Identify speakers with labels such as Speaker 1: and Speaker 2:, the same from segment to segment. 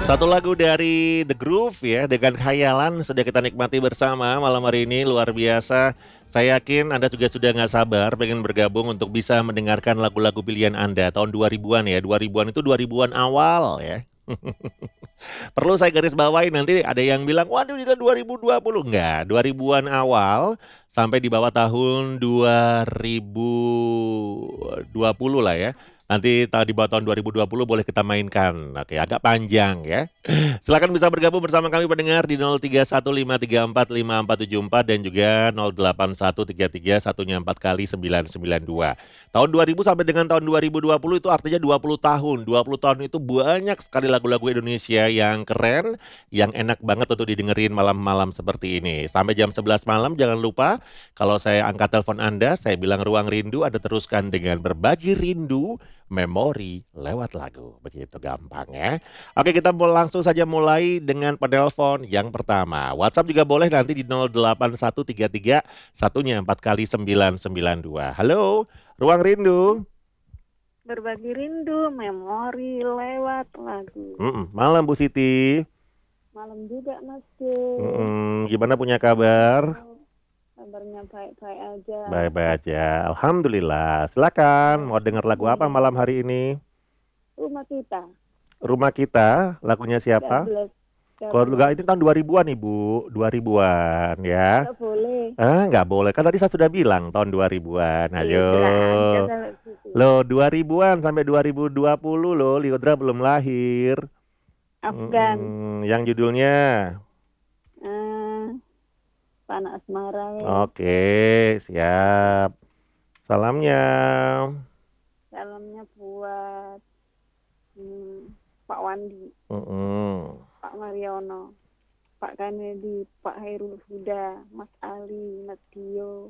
Speaker 1: Satu lagu dari The Groove ya, dengan Khayalan sudah kita nikmati bersama malam hari ini, luar biasa. Saya yakin Anda juga sudah nggak sabar pengen bergabung untuk bisa mendengarkan lagu-lagu pilihan Anda tahun 2000-an ya. 2000-an itu 2000-an awal ya. Perlu saya garis bawahi nanti ada yang bilang, waduh ini udah 2020. Enggak, 2000-an awal sampai di bawah tahun 2020 lah ya. Nanti di bawah tahun 2020 boleh kita mainkan. Oke, agak panjang ya. Silakan bisa bergabung bersama kami pendengar di 0315345474 dan juga 081331 kali 992. Tahun 2000 sampai dengan tahun 2020 itu artinya 20 tahun. 20 tahun itu banyak sekali lagu-lagu Indonesia yang keren, yang enak banget untuk didengerin malam-malam seperti ini. Sampai jam 11 malam jangan lupa kalau saya angkat telepon Anda, saya bilang Ruang Rindu, Anda teruskan dengan berbagi rindu, memori lewat lagu. Begitu gampang ya. Oke, kita langsung saja mulai dengan penelpon yang pertama. WhatsApp juga boleh nanti di 08133 satunya 4 kali 992. Halo, Ruang Rindu.
Speaker 2: Berbagi rindu, memori lewat lagu.
Speaker 1: Malam Bu Siti.
Speaker 2: Malam juga Mas Jo.
Speaker 1: Gimana punya kabar?
Speaker 2: Kabarnya baik-baik aja.
Speaker 1: Baik-baik aja. Alhamdulillah. Silakan. Mau dengar lagu apa malam hari ini?
Speaker 2: Rumah Kita.
Speaker 1: Rumah Kita. Lagunya siapa? Kalau ini tahun 2000-an Ibu. 2000-an ya.
Speaker 2: Nggak boleh.
Speaker 1: Nggak boleh. Kan tadi saya sudah bilang tahun 2000-an. Ayo. Loh, 2000-an sampai 2020 loh. Liodra belum lahir.
Speaker 2: Afgan.
Speaker 1: Yang judulnya
Speaker 2: Panas Asmara.
Speaker 1: Oke, siap. Salamnya
Speaker 2: buat Pak Wandi, Pak Mariono, Pak Kennedy, Pak Hairul Huda, Mas Ali, Mas Dio,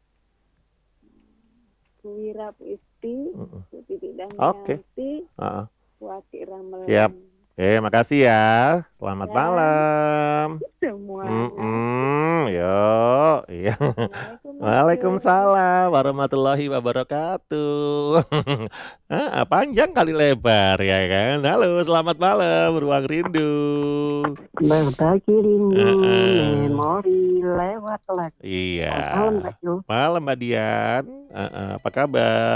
Speaker 2: Bu Wira, Bu Isti, Bu Titik dan Yanti, Bu Atik Ramelan.
Speaker 1: Siap. Oke, makasih ya. Selamat malam.
Speaker 2: Semuanya.
Speaker 1: Yo, iya. Waalaikumsalam warahmatullahi wabarakatuh. Panjang kali lebar ya kan. Halo, selamat malam Ruang Rindu.
Speaker 2: Berbagi rindu, memori lewat lagu.
Speaker 1: Iya.
Speaker 2: Malam Mbak Jo.
Speaker 1: Malam Mbak Dian. Apa kabar?